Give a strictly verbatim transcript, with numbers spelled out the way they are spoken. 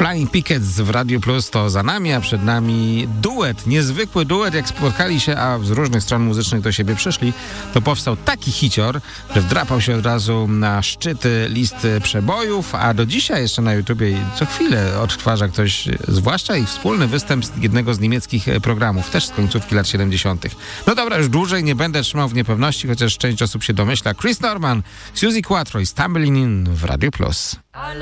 Flying Pickets w Radio Plus to za nami, a przed nami duet, niezwykły duet. Jak spotkali się, a z różnych stron muzycznych do siebie przyszli, to powstał taki hicior, że wdrapał się od razu na szczyty listy przebojów, a do dzisiaj jeszcze na YouTubie co chwilę odtwarza ktoś, zwłaszcza ich wspólny występ z jednego z niemieckich programów, też z końcówki lat siedemdziesiątych. No dobra, już dłużej nie będę trzymał w niepewności, chociaż część osób się domyśla. Chris Norman, Suzy Quatro i Stumbling In w Radio Plus.